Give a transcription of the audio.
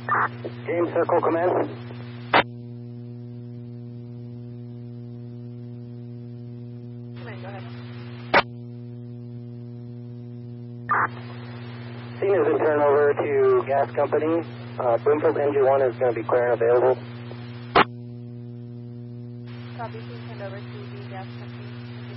James Circle, command. Command, go ahead. Scene has been turned over to gas company. Bloomfield NG1 is going to be clear and available. Copy, please send over to the gas company.